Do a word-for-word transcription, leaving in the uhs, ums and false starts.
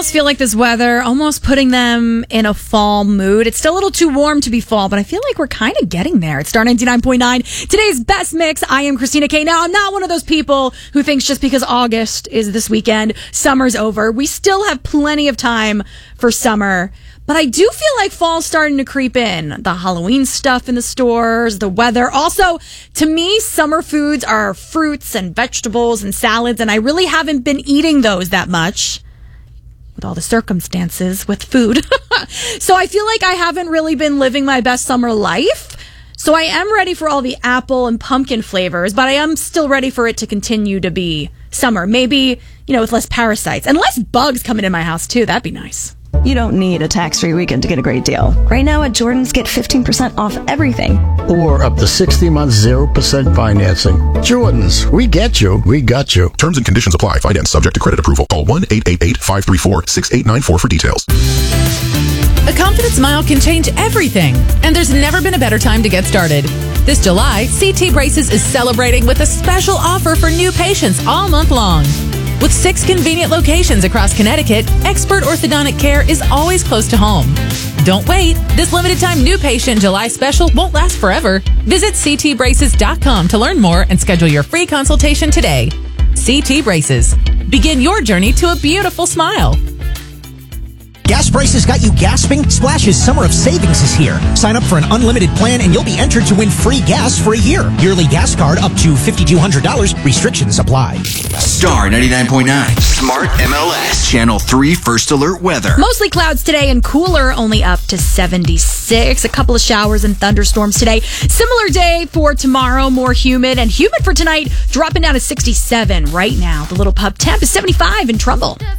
almost feel like this weather, almost putting them in a fall mood. It's still a little too warm to be fall, but I feel like we're kind of getting there. It's Star ninety-nine point nine. Today's best mix. I am Christina K. Now, I'm not one of those people who thinks just because August is this weekend, summer's over. We still have plenty of time for summer. But I do feel like fall's starting to creep in. The Halloween stuff in the stores, the weather. Also, to me, summer foods are fruits and vegetables and salads, and I really haven't been eating those that much with all the circumstances with food. So I feel like I haven't really been living my best summer life. So I am ready for all the apple and pumpkin flavors, but I am still ready for it to continue to be summer. Maybe, you know, with less parasites and less bugs coming in my house, too. That'd be nice. You don't need a tax-free weekend to get a great deal. Right now at Jordan's, get fifteen percent off everything. Or up to sixty months, zero percent financing. Jordan's, we get you, we got you. Terms and conditions apply. Finance subject to credit approval. Call one eight eight eight, five three four, six eight nine four for details. A confident smile can change everything, and there's never been a better time to get started. This July, C T Braces is celebrating with a special offer for new patients all month long. With six convenient locations across Connecticut, expert orthodontic care is always close to home. Don't wait. This limited-time new patient July special won't last forever. Visit c t braces dot com to learn more and schedule your free consultation today. C T Braces. Begin your journey to a beautiful smile. Gas prices got you gasping? Splash's Summer of Savings is here. Sign up for an unlimited plan and you'll be entered to win free gas for a year. Yearly gas card up to five thousand two hundred dollars. Restrictions apply. Star ninety-nine point nine. Smart M L S. Channel three First Alert Weather. Mostly clouds today and cooler, only up to seventy-six. A couple of showers and thunderstorms today. Similar day for tomorrow, more humid. And humid for tonight, dropping down to sixty-seven right now. The Little Pup temp is seventy-five in Trumbull.